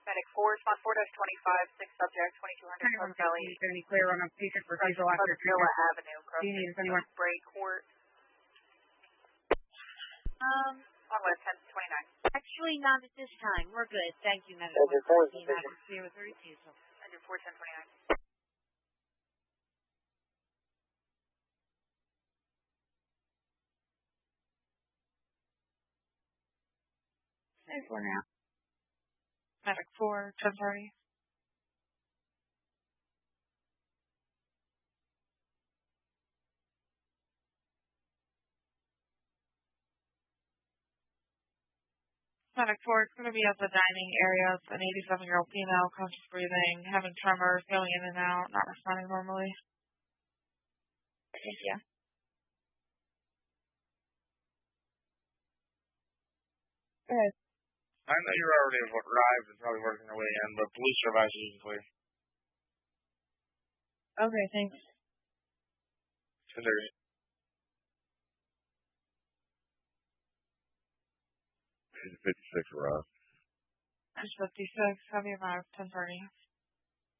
Medic 4, response 4-25, 6 subject, 2200 Pleasant Valley. Is going to be clear on a patient for visual after Villa Avenue. Do you need us anywhere? Bray Court. On West 1029. Actually, not at this time. We're good. Thank you, Medic 414. I can see with 32, so. Engine 41029. There's one out. Medic 4, 1030. Medic 4, it's going to be at the dining area. It's an 87-year-old female, conscious breathing, having tremors, going in and out, not responding normally. Thank you. Go ahead. I know you're already arrived and probably working your way in, but police are advised you can clear. Okay, thanks. 1030. 56 arrived. 56, have you arrived? 1030.